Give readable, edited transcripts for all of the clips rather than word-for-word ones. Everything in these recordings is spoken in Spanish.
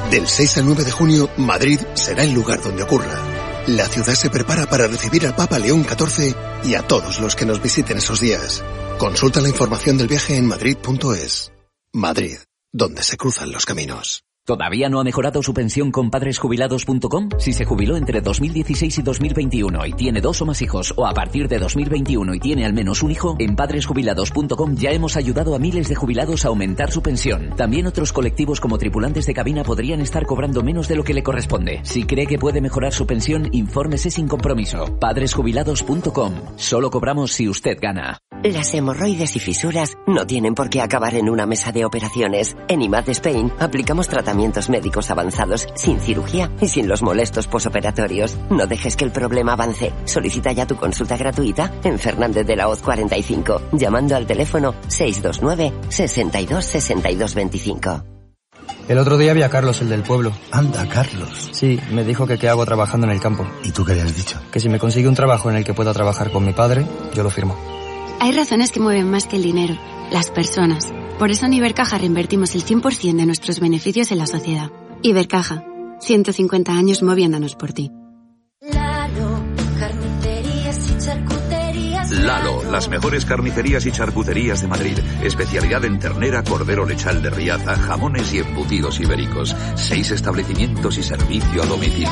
Del 6 al 9 de junio, Madrid será el lugar donde ocurra. La ciudad se prepara para recibir al Papa León XIV y a todos los que nos visiten esos días. Consulta la información del viaje en madrid.es. Madrid, donde se cruzan los caminos. ¿Todavía no ha mejorado su pensión con padresjubilados.com? Si se jubiló entre 2016 y 2021 y tiene 2 o más hijos, o a partir de 2021 y tiene al menos un hijo, en padresjubilados.com ya hemos ayudado a miles de jubilados a aumentar su pensión. También otros colectivos como tripulantes de cabina podrían estar cobrando menos de lo que le corresponde. Si cree que puede mejorar su pensión, infórmese sin compromiso. Padresjubilados.com. Solo cobramos si usted gana. Las hemorroides y fisuras no tienen por qué acabar en una mesa de operaciones. En IMAD Spain aplicamos tratamientos médicos avanzados, sin cirugía y sin los molestos posoperatorios. No dejes que el problema avance. Solicita ya tu consulta gratuita en Fernández de la Hoz 45, llamando al teléfono 629 62 62 25. El otro día vi a Carlos, el del pueblo. Anda, Carlos. Sí, me dijo que qué hago trabajando en el campo. ¿Y tú qué le has dicho? Que si me consigue un trabajo en el que pueda trabajar con mi padre, yo lo firmo. Hay razones que mueven más que el dinero, las personas. Por eso en Ibercaja reinvertimos el 100% de nuestros beneficios en la sociedad. Ibercaja, 150 años moviéndonos por ti. Lalo, las mejores carnicerías y charcuterías de Madrid. Especialidad en ternera, cordero lechal de Riaza, jamones y embutidos ibéricos. 6 establecimientos y servicio a domicilio.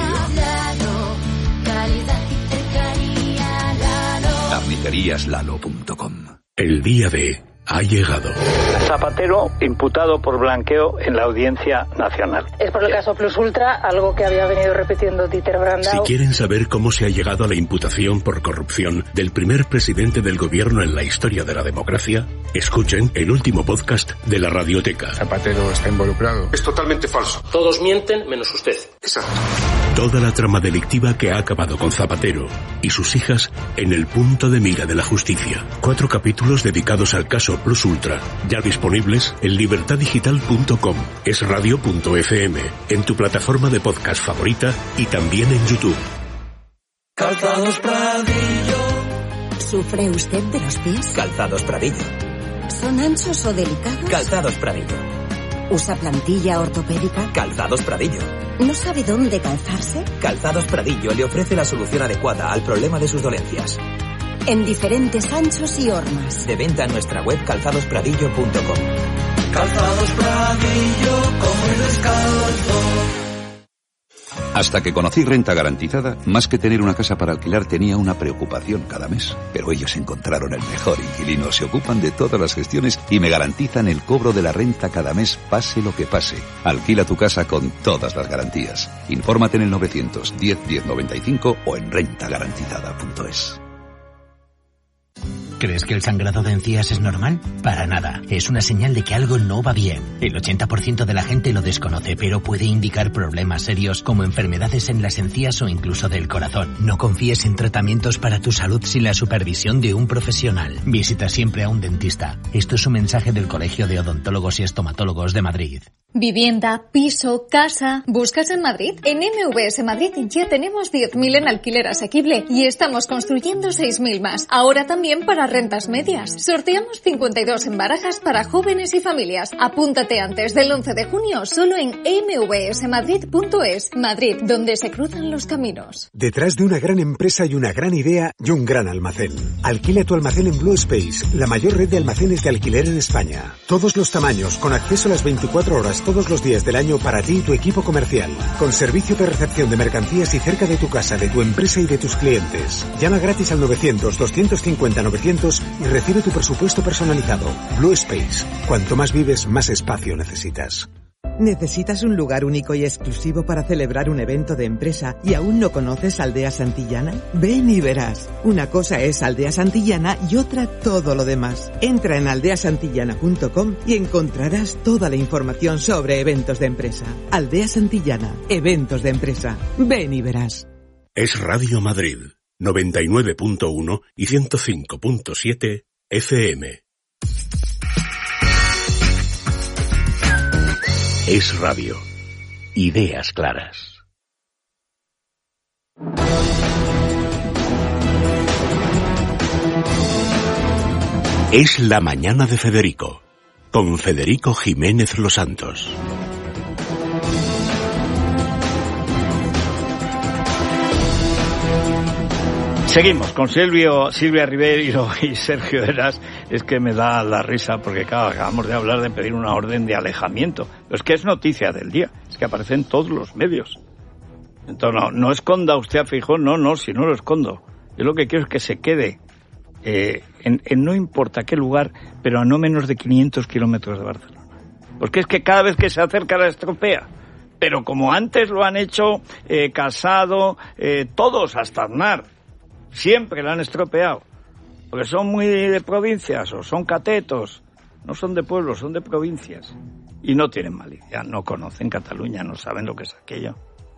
Carniceríaslalo.com. El día D ha llegado. Zapatero imputado por blanqueo en la Audiencia Nacional. Es por el caso Plus Ultra, algo que había venido repitiendo Dieter Brandau. Si quieren saber cómo se ha llegado a la imputación por corrupción del primer presidente del gobierno en la historia de la democracia, escuchen el último podcast de la Radioteca. Zapatero está involucrado. Es totalmente falso. Todos mienten menos usted. Exacto. Toda la trama delictiva que ha acabado con Zapatero y sus hijas en el punto de mira de la justicia. 4 capítulos dedicados al caso Plus Ultra, ya disponibles en libertadigital.com, esradio.fm, en tu plataforma de podcast favorita y también en YouTube. Calzados Pradillo. ¿Sufre usted de los pies? Calzados Pradillo. ¿Son anchos o delicados? Calzados Pradillo. ¿Usa plantilla ortopédica? Calzados Pradillo. ¿No sabe dónde calzarse? Calzados Pradillo le ofrece la solución adecuada al problema de sus dolencias. En diferentes anchos y hormas. De venta en nuestra web calzadospradillo.com. Calzados Pradillo, como el descalzo. Hasta que conocí Renta Garantizada, más que tener una casa para alquilar tenía una preocupación cada mes. Pero ellos encontraron el mejor inquilino, se ocupan de todas las gestiones y me garantizan el cobro de la renta cada mes, pase lo que pase. Alquila tu casa con todas las garantías. Infórmate en el 910 1095 o en rentagarantizada.es. ¿Crees que el sangrado de encías es normal? Para nada. Es una señal de que algo no va bien. El 80% de la gente lo desconoce, pero puede indicar problemas serios como enfermedades en las encías o incluso del corazón. No confíes en tratamientos para tu salud sin la supervisión de un profesional. Visita siempre a un dentista. Esto es un mensaje del Colegio de Odontólogos y Estomatólogos de Madrid. Vivienda, piso, casa. ¿Buscas en Madrid? En MVS Madrid ya tenemos 10.000 en alquiler asequible y estamos construyendo 6.000 más. Ahora también para rentas medias. Sorteamos 52 en barajas para jóvenes y familias. Apúntate antes del 11 de junio solo en mvsmadrid.es. Madrid, donde se cruzan los caminos. Detrás de una gran empresa y una gran idea y un gran almacén. Alquila tu almacén en Blue Space, la mayor red de almacenes de alquiler en España. Todos los tamaños, con acceso a las 24 horas todos los días del año para ti y tu equipo comercial. Con servicio de recepción de mercancías y cerca de tu casa, de tu empresa y de tus clientes. Llama gratis al 900-250-900 y recibe tu presupuesto personalizado. Blue Space. Cuanto más vives, más espacio necesitas. ¿Necesitas un lugar único y exclusivo para celebrar un evento de empresa y aún no conoces Aldea Santillana? Ven y verás. Una cosa es Aldea Santillana y otra todo lo demás. Entra en aldeasantillana.com y encontrarás toda la información sobre eventos de empresa. Aldea Santillana, eventos de empresa. Ven y verás. Es Radio Madrid, 99.1 y 105.7 FM. Es radio. Ideas claras. Es la mañana de Federico, con Federico Jiménez Los Santos. Seguimos con Silvia Ribeiro y Sergio Heras. Es que me da la risa porque, claro, acabamos de hablar de pedir una orden de alejamiento. Pero es que es noticia del día, es que aparece en todos los medios. Entonces, no esconda usted a Feijóo, no, si no lo escondo. Yo lo que quiero es que se quede en no importa qué lugar, pero a no menos de 500 kilómetros de Barcelona. Porque es que cada vez que se acerca la estropea. Pero como antes lo han hecho Casado, todos, hasta Aznar, siempre la han estropeado. Porque son muy de provincias o son catetos. No son de pueblos, son de provincias. Y no tienen malicia, no conocen Cataluña, no saben lo que es aquello.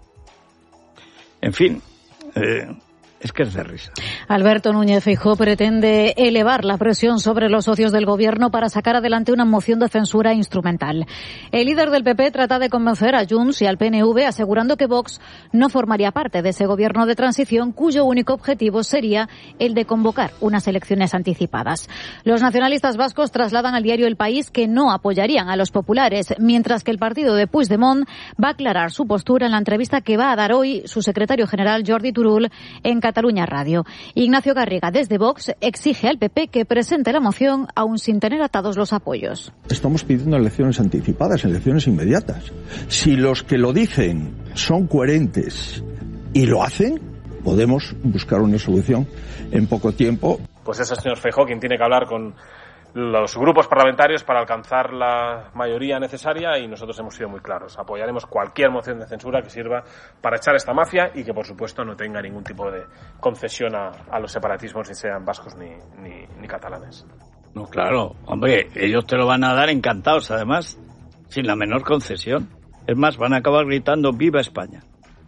En fin, es que es de risa. Alberto Núñez Feijóo pretende elevar la presión sobre los socios del gobierno para sacar adelante una moción de censura instrumental. El líder del PP trata de convencer a Junts y al PNV asegurando que Vox no formaría parte de ese gobierno de transición cuyo único objetivo sería el de convocar unas elecciones anticipadas. Los nacionalistas vascos trasladan al diario El País que no apoyarían a los populares, mientras que el partido de Puigdemont va a aclarar su postura en la entrevista que va a dar hoy su secretario general Jordi Turull en Cataluña Radio. Ignacio Garriga, desde Vox, exige al PP que presente la moción aún sin tener atados los apoyos. Estamos pidiendo elecciones anticipadas, elecciones inmediatas. Si los que lo dicen son coherentes y lo hacen, podemos buscar una solución en poco tiempo. Pues es el señor Feijóo quien tiene que hablar con los grupos parlamentarios para alcanzar la mayoría necesaria y nosotros hemos sido muy claros. Apoyaremos cualquier moción de censura que sirva para echar esta mafia y que, por supuesto, no tenga ningún tipo de concesión a los separatismos, ni sean vascos ni catalanes. No, claro. Hombre, ellos te lo van a dar encantados, además, sin la menor concesión. Es más, van a acabar gritando ¡Viva España!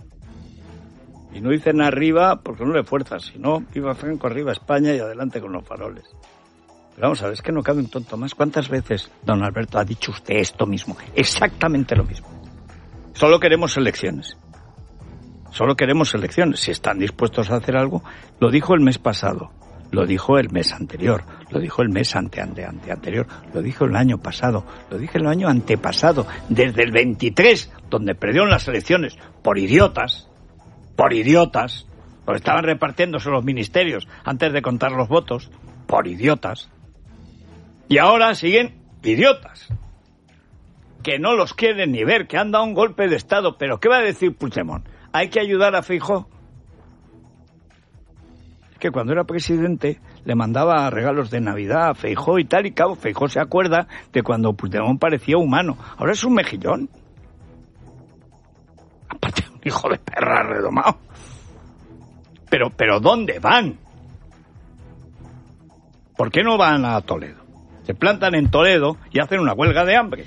Y no dicen arriba porque no le fuerzas, sino ¡Viva Franco, arriba España y adelante con los faroles! Pero vamos a ver, es que no cabe un tonto más. ¿Cuántas veces, don Alberto, ha dicho usted esto mismo? Exactamente lo mismo. Solo queremos elecciones. Solo queremos elecciones. Si están dispuestos a hacer algo, lo dijo el mes pasado, lo dijo el mes anterior, lo dijo el mes anterior, lo dijo el año pasado, lo dije el año antepasado, desde el 23, donde perdieron las elecciones por idiotas, porque estaban repartiéndose los ministerios antes de contar los votos, por idiotas. Y ahora siguen idiotas, que no los quieren ni ver, que han dado un golpe de Estado. ¿Pero qué va a decir Puigdemont? ¿Hay que ayudar a Feijóo? Es que cuando era presidente le mandaba regalos de Navidad a Feijóo y tal, y cabo, Feijóo se acuerda de cuando Puigdemont parecía humano. Ahora es un mejillón. Aparte, un hijo de perra redomado. Pero ¿dónde van? ¿Por qué no van a Toledo? Se plantan en Toledo y hacen una huelga de hambre.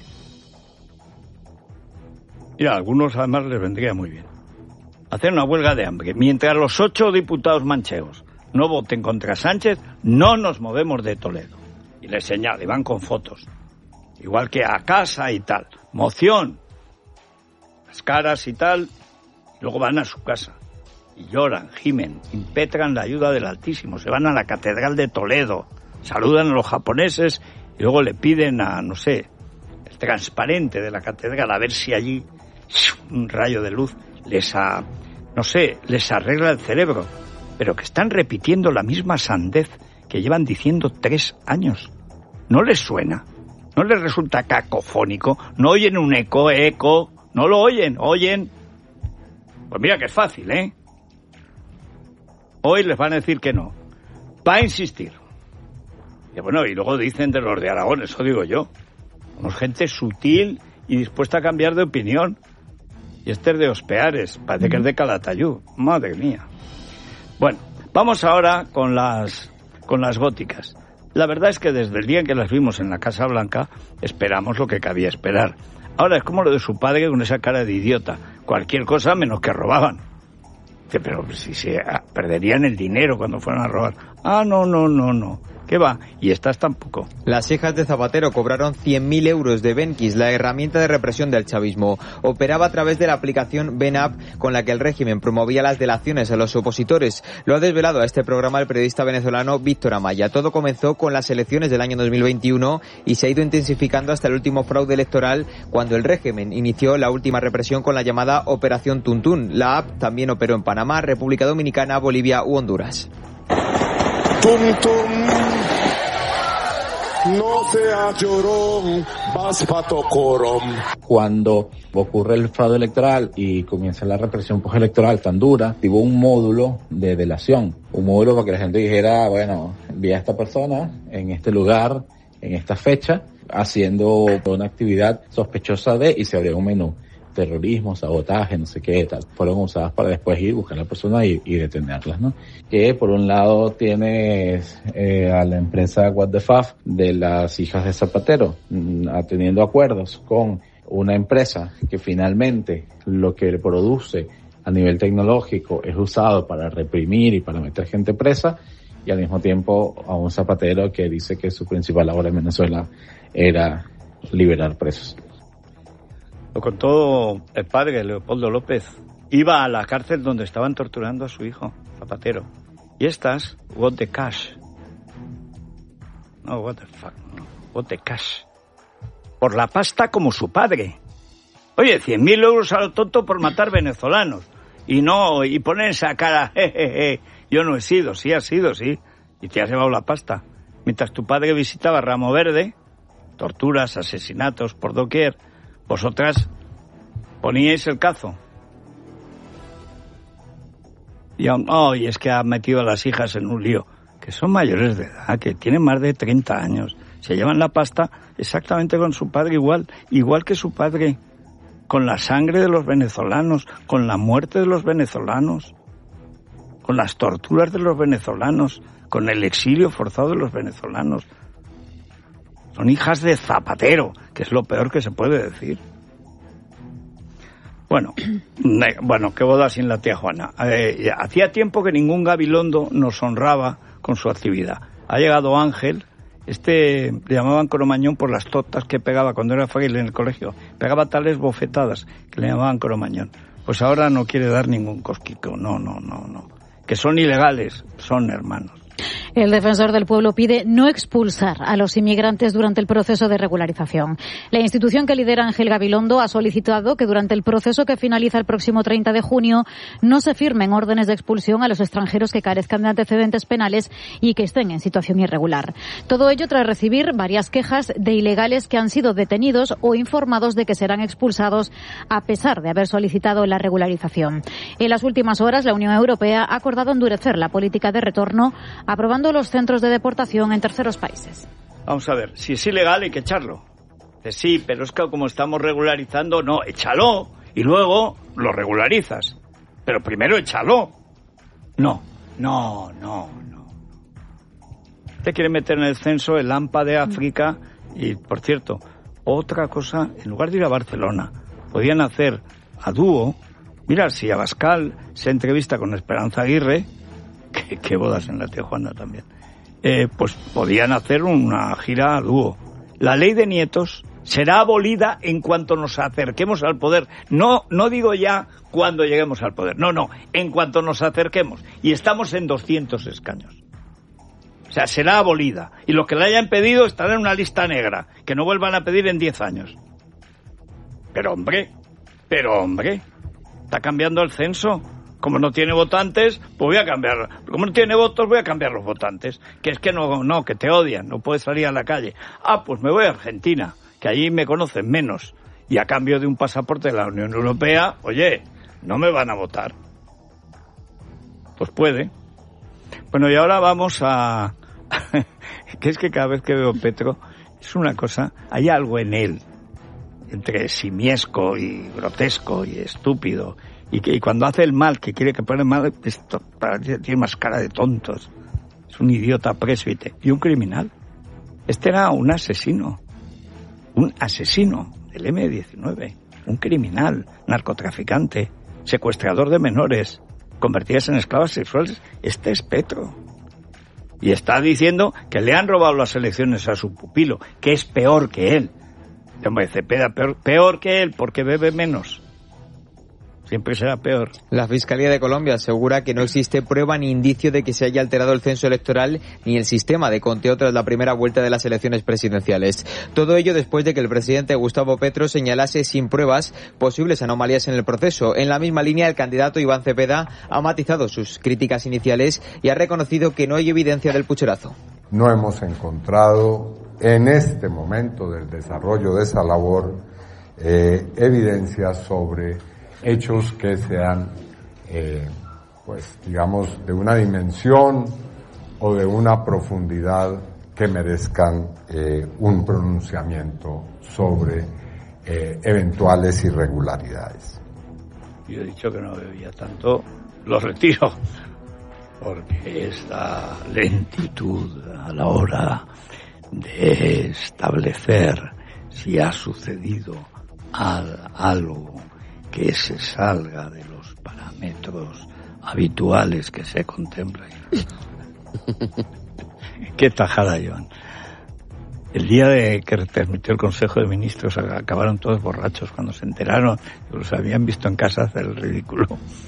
Y a algunos además les vendría muy bien. Hacer una huelga de hambre. Mientras los 8 diputados manchegos no voten contra Sánchez, no nos movemos de Toledo. Y les señala, y van con fotos. Igual que a casa y tal. Moción. Las caras y tal. Luego van a su casa. Y lloran, gimen, impetran la ayuda del Altísimo. Se van a la Catedral de Toledo. Saludan a los japoneses y luego le piden a, no sé, el transparente de la catedral, a ver si allí un rayo de luz les arregla el cerebro. Pero que están repitiendo la misma sandez que llevan diciendo 3 años. ¿No les suena? ¿No les resulta cacofónico? ¿No oyen un eco? ¿No lo oyen? ¿Oyen? Pues mira que es fácil, ¿eh? Hoy les van a decir que no. Va a insistir. Y bueno, y luego dicen de los de Aragón, eso digo yo. Somos gente sutil y dispuesta a cambiar de opinión. Y este es de Ospeares, parece que es de Calatayud. Madre mía. Bueno, vamos ahora con las góticas. La verdad es que desde el día en que las vimos en la Casa Blanca, esperamos lo que cabía esperar. Ahora es como lo de su padre con esa cara de idiota. Cualquier cosa menos que robaban. Pero si se perderían el dinero cuando fueran a robar. No. ¿Qué va? Y estas tampoco. Las hijas de Zapatero cobraron 100.000 euros de Benquis, la herramienta de represión del chavismo. Operaba a través de la aplicación BenApp, con la que el régimen promovía las delaciones a los opositores. Lo ha desvelado a este programa el periodista venezolano Víctor Amaya. Todo comenzó con las elecciones del año 2021 y se ha ido intensificando hasta el último fraude electoral, cuando el régimen inició la última represión con la llamada Operación Tuntún. La app también operó en Panamá, República Dominicana, Bolivia u Honduras. Tum tum, no seas llorón, vas pato corom. Cuando ocurre el fraude electoral y comienza la represión postelectoral tan dura, tuvo un módulo de delación, un módulo para que la gente dijera, bueno, vi a esta persona en este lugar, en esta fecha, haciendo una actividad sospechosa de, y se abría un menú. Terrorismo, sabotaje, no sé qué tal, fueron usadas para después ir, buscar a la persona y detenerlas, ¿no? Que por un lado tienes a la empresa What the Fuck de las hijas de Zapatero, teniendo acuerdos con una empresa que finalmente lo que produce a nivel tecnológico es usado para reprimir y para meter gente presa, y al mismo tiempo a un Zapatero que dice que su principal labor en Venezuela era liberar presos. Lo contó el padre, Leopoldo López. Iba a la cárcel donde estaban torturando a su hijo, Zapatero. Y estas, what the cash. No, what the fuck, no. What the cash. Por la pasta como su padre. Oye, 100.000 euros a lo tonto por matar venezolanos. Y poner esa cara, jejeje. Yo no he sido, sí has sido, sí. Y te has llevado la pasta. Mientras tu padre visitaba Ramo Verde, torturas, asesinatos por doquier, vosotras poníais el cazo. Y es que ha metido a las hijas en un lío. Que son mayores de edad, que tienen más de 30 años. Se llevan la pasta exactamente con su padre igual que su padre. Con la sangre de los venezolanos, con la muerte de los venezolanos, con las torturas de los venezolanos, con el exilio forzado de los venezolanos. Son hijas de Zapatero, que es lo peor que se puede decir. Bueno, qué boda sin la tía Juana. Hacía tiempo que ningún Gabilondo nos honraba con su actividad. Ha llegado Ángel, le llamaban Cromañón por las totas que pegaba cuando era fraile en el colegio. Pegaba tales bofetadas que le llamaban Cromañón. Pues ahora no quiere dar ningún cosquico, no. Que son ilegales, son hermanos. El defensor del pueblo pide no expulsar a los inmigrantes durante el proceso de regularización. La institución que lidera Ángel Gabilondo ha solicitado que durante el proceso que finaliza el próximo 30 de junio no se firmen órdenes de expulsión a los extranjeros que carezcan de antecedentes penales y que estén en situación irregular. Todo ello tras recibir varias quejas de ilegales que han sido detenidos o informados de que serán expulsados a pesar de haber solicitado la regularización. En las últimas horas, la Unión Europea ha acordado endurecer la política de retorno, aprobando los centros de deportación en terceros países. Vamos a ver, si es ilegal hay que echarlo. Sí, pero es que como estamos regularizando, no, échalo y luego lo regularizas. Pero primero échalo. No. Te quiere meter en el censo el AMPA de África y, por cierto, otra cosa, en lugar de ir a Barcelona, podían hacer a dúo. Mira, si Abascal se entrevista con Esperanza Aguirre, que bodas en la tía Juana también, pues podían hacer una gira a dúo. La ley de nietos será abolida en cuanto nos acerquemos al poder. No digo ya cuando lleguemos al poder. No, en cuanto nos acerquemos. Y estamos en 200 escaños. O sea, será abolida. Y los que la hayan pedido estarán en una lista negra, que no vuelvan a pedir en 10 años. Pero hombre, está cambiando el censo. Como no tiene votantes, pues voy a cambiar. Como no tiene votos, voy a cambiar los votantes. Que es que no, que te odian, no puedes salir a la calle. Pues me voy a Argentina, que allí me conocen menos. Y a cambio de un pasaporte de la Unión Europea, oye, no me van a votar. Pues puede. Bueno, y ahora vamos a... que es que cada vez que veo Petro, es una cosa, hay algo en él, entre simiesco y grotesco y estúpido. Y cuando hace el mal, que quiere que pone mal, tiene más cara de tontos. Es un idiota presbite. Y un criminal. Este era un asesino del M-19. Un criminal, narcotraficante, secuestrador de menores, convertidas en esclavas sexuales. Este es Petro. Y está diciendo que le han robado las elecciones a su pupilo, que es peor que él. Hombre, Cepeda, peor que él, porque bebe menos. Siempre será peor. La Fiscalía de Colombia asegura que no existe prueba ni indicio de que se haya alterado el censo electoral ni el sistema de conteo tras la primera vuelta de las elecciones presidenciales. Todo ello después de que el presidente Gustavo Petro señalase sin pruebas posibles anomalías en el proceso. En la misma línea, el candidato Iván Cepeda ha matizado sus críticas iniciales y ha reconocido que no hay evidencia del pucherazo. No hemos encontrado en este momento del desarrollo de esa labor evidencias sobre hechos que sean, pues digamos, de una dimensión o de una profundidad que merezcan un pronunciamiento sobre eventuales irregularidades. Yo he dicho que no bebía tanto, lo retiro, porque esta lentitud a la hora de establecer si ha sucedido algo que se salga de los parámetros habituales que se contemplan. Qué tajada, Joan. El día de que transmitió el Consejo de Ministros acabaron todos borrachos cuando se enteraron, los habían visto en casa hacer el ridículo.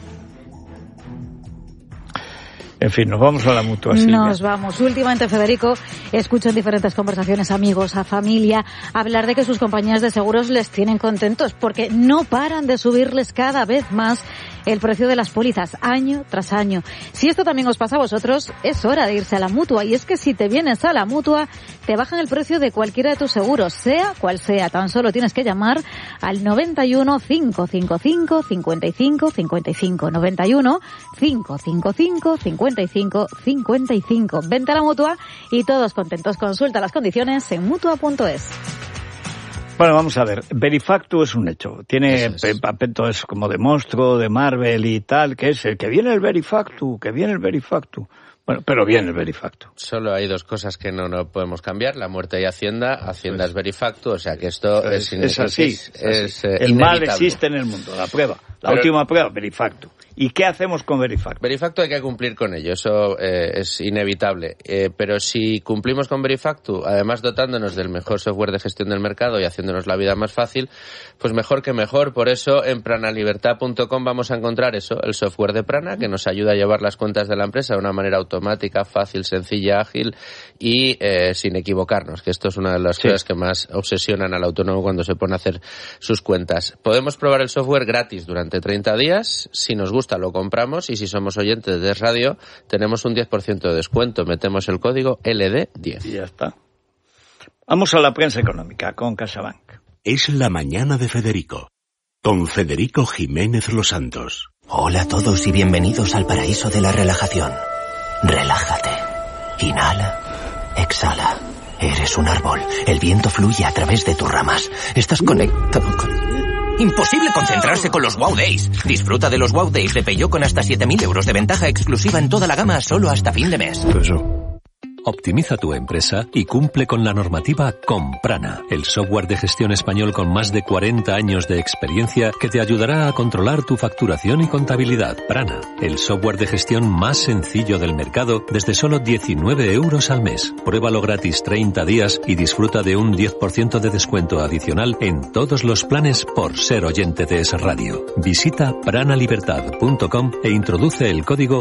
En fin, nos vamos a la Mutua. Nos vamos. Últimamente, Federico, escucho en diferentes conversaciones amigos, a familia, hablar de que sus compañías de seguros les tienen contentos porque no paran de subirles cada vez más el precio de las pólizas, año tras año. Si esto también os pasa a vosotros, es hora de irse a la Mutua. Y es que si te vienes a la Mutua, te bajan el precio de cualquiera de tus seguros, sea cual sea. Tan solo tienes que llamar al 91 555 55 55. 91 555 55 55. Vente a la Mutua y todos contentos. Consulta las condiciones en Mutua.es. Bueno, vamos a ver. Verifactu es un hecho. Tiene aspectos como de monstruo, de Marvel y tal, que es el que viene el Verifactu, que viene el Verifactu. Bueno, pero viene el Verifactu. Solo hay dos cosas que no podemos cambiar, la muerte y Hacienda. Hacienda es Verifactu, o sea que esto es así. El mal existe en el mundo, la prueba. La última prueba, Verifactu. ¿Y qué hacemos con Verifactu? Verifactu hay que cumplir con ello, eso es inevitable. Pero si cumplimos con Verifactu, además dotándonos del mejor software de gestión del mercado y haciéndonos la vida más fácil, pues mejor que mejor. Por eso en pranalibertad.com vamos a encontrar eso, el software de Prana, que nos ayuda a llevar las cuentas de la empresa de una manera automática, fácil, sencilla, ágil y sin equivocarnos, que esto es una de las cosas que más obsesionan al autónomo cuando se pone a hacer sus cuentas. Podemos probar el software gratis durante 30 días, si nos gusta lo compramos y si somos oyentes de Radio tenemos un 10% de descuento. Metemos el código LD10. Y ya está. Vamos a la prensa económica con CaixaBank. Es la mañana de Federico, con Federico Jiménez Los Santos. Hola a todos y bienvenidos al paraíso de la relajación. Relájate. Inhala. Exhala. Eres un árbol. El viento fluye a través de tus ramas. Estás conectado con... Imposible concentrarse con los Wow Days. Disfruta de los Wow Days de Peugeot con hasta 7.000 euros de ventaja exclusiva en toda la gama solo hasta fin de mes. Optimiza tu empresa y cumple con la normativa con Prana, el software de gestión español con más de 40 años de experiencia que te ayudará a controlar tu facturación y contabilidad. Prana, el software de gestión más sencillo del mercado desde solo 19 euros al mes. Pruébalo gratis 30 días y disfruta de un 10% de descuento adicional en todos los planes por ser oyente de Es Radio. Visita pranalibertad.com e introduce el código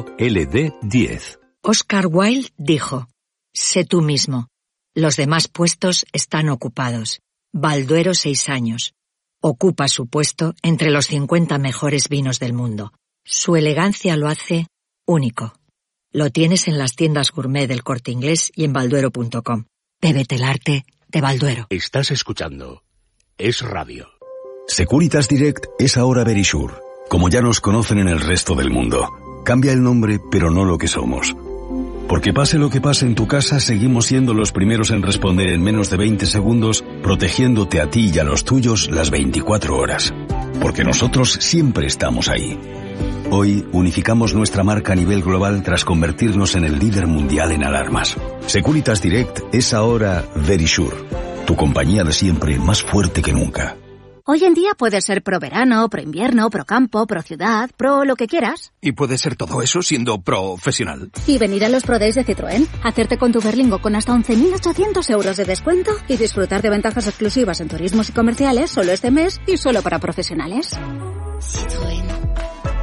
LD10. Oscar Wilde dijo: sé tú mismo. Los demás puestos están ocupados. Balduero 6 años. Ocupa su puesto entre los 50 mejores vinos del mundo. Su elegancia lo hace único. Lo tienes en las tiendas gourmet del Corte Inglés y en balduero.com. Bébete el arte de Balduero. Estás escuchando Es Radio. Securitas Direct es ahora Verisure, como ya nos conocen en el resto del mundo. Cambia el nombre, pero no lo que somos. Porque pase lo que pase en tu casa, seguimos siendo los primeros en responder en menos de 20 segundos, protegiéndote a ti y a los tuyos las 24 horas. Porque nosotros siempre estamos ahí. Hoy unificamos nuestra marca a nivel global tras convertirnos en el líder mundial en alarmas. Securitas Direct es ahora Verisure, tu compañía de siempre más fuerte que nunca. Hoy en día puedes ser pro verano, pro invierno, pro campo, pro ciudad, pro lo que quieras. Y puedes ser todo eso siendo profesional. Y venir a los Pro Days de Citroën, hacerte con tu Berlingo con hasta 11.800 euros de descuento y disfrutar de ventajas exclusivas en turismos y comerciales solo este mes y solo para profesionales. Citroën.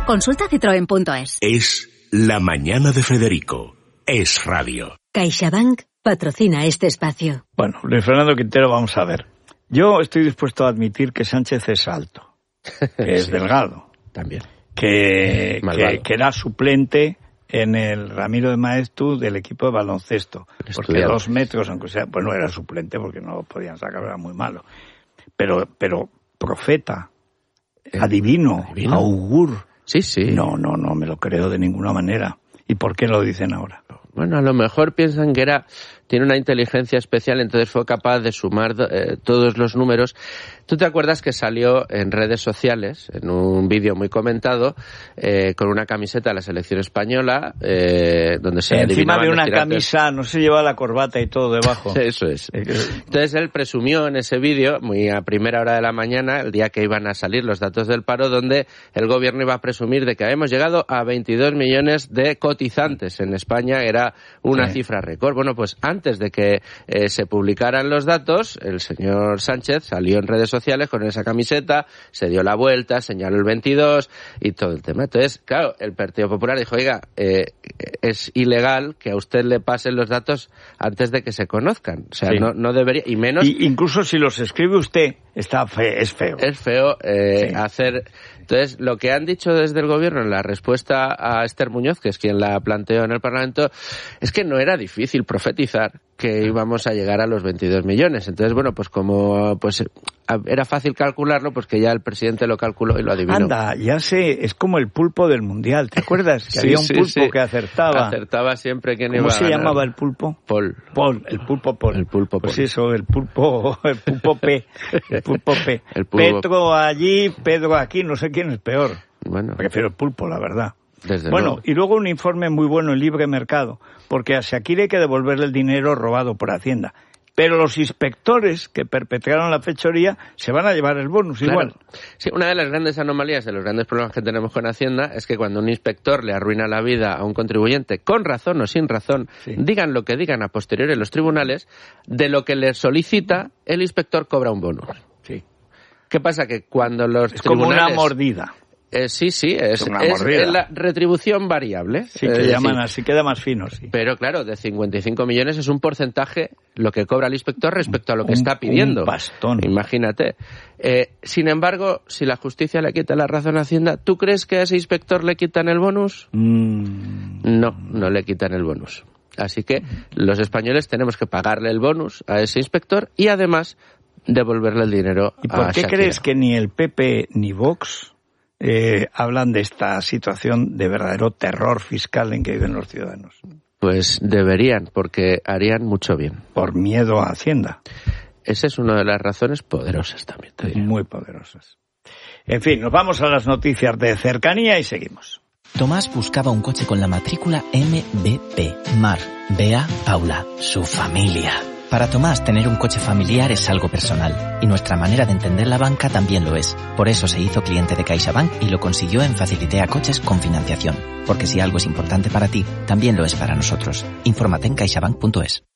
Consulta citroen.es. Es La Mañana de Federico. Es radio. CaixaBank patrocina este espacio. Bueno, Luis Fernando Quintero, vamos a ver. Yo estoy dispuesto a admitir que Sánchez es alto, que es delgado. También. Que era suplente en el Ramiro de Maeztu del equipo de baloncesto. Porque 2 metros, aunque sea, pues no era suplente porque no lo podían sacar, era muy malo. Pero profeta, adivino, augur. Sí. No me lo creo de ninguna manera. ¿Y por qué lo dicen ahora? Bueno, a lo mejor piensan que tiene una inteligencia especial, entonces fue capaz de sumar todos los números. ¿Tú te acuerdas que salió en redes sociales, en un vídeo muy comentado, con una camiseta de la selección española, donde se encima de una los tirantes. Camisa, no se lleva la corbata y todo debajo? Eso es. Entonces él presumió en ese vídeo, muy a primera hora de la mañana, el día que iban a salir los datos del paro, donde el gobierno iba a presumir de que habíamos llegado a 22 millones de cotizantes en España, era una cifra récord. Bueno, pues antes de que se publicaran los datos, el señor Sánchez salió en redes sociales con esa camiseta, se dio la vuelta, señaló el 22 y todo el tema. Entonces, claro, el Partido Popular dijo, oiga, es ilegal que a usted le pasen los datos antes de que se conozcan. O sea, no debería, y menos... incluso si los escribe usted, es feo. Es feo hacer... Entonces, lo que han dicho desde el gobierno en la respuesta a Esther Muñoz, que es quien la planteó en el Parlamento, es que no era difícil profetizar que íbamos a llegar a los 22 millones. Entonces, bueno, pues como era fácil calcularlo, pues que ya el presidente lo calculó y lo adivinó. Anda, ya sé, es como el pulpo del Mundial, ¿te acuerdas? Que había un pulpo que acertaba. Acertaba siempre quién iba a ganar. ¿Cómo se llamaba el pulpo? Paul, el pulpo Paul. El pulpo Paul. Pues eso, el pulpo P. El pulpo P. Petro allí, Pedro aquí, no sé quién es peor. Bueno. Prefiero el pulpo, la verdad. Desde luego. Y luego un informe muy bueno en Libre Mercado, porque a Shakira hay que devolverle el dinero robado por Hacienda. Pero los inspectores que perpetraron la fechoría se van a llevar el bonus igual. Sí, una de las grandes anomalías, de los grandes problemas que tenemos con Hacienda, es que cuando un inspector le arruina la vida a un contribuyente, con razón o sin razón, digan lo que digan a posteriori en los tribunales, de lo que le solicita, el inspector cobra un bonus. Sí. ¿Qué pasa? Que cuando los tribunales... como una mordida. Sí, es la retribución variable. Sí, que llaman así, queda más fino, sí. Pero claro, de 55 millones es un porcentaje lo que cobra el inspector respecto a lo que está pidiendo. Un bastón. Imagínate. Sin embargo, si la justicia le quita la razón a Hacienda, ¿tú crees que a ese inspector le quitan el bonus? No le quitan el bonus. Así que los españoles tenemos que pagarle el bonus a ese inspector y además devolverle el dinero a ¿Y por qué Shakira? crees que ni el PP ni Vox hablan de esta situación de verdadero terror fiscal en que viven los ciudadanos? Pues deberían, porque harían mucho bien. Por miedo a Hacienda. Esa es una de las razones poderosas también, te diría. Muy poderosas. En fin, nos vamos a las noticias de cercanía y seguimos. Tomás buscaba un coche con la matrícula MBP. Mar, Bea, Paula, su familia. Para Tomás, tener un coche familiar es algo personal, y nuestra manera de entender la banca también lo es. Por eso se hizo cliente de CaixaBank y lo consiguió en Facilitea Coches con financiación. Porque si algo es importante para ti, también lo es para nosotros. Infórmate en caixabank.es.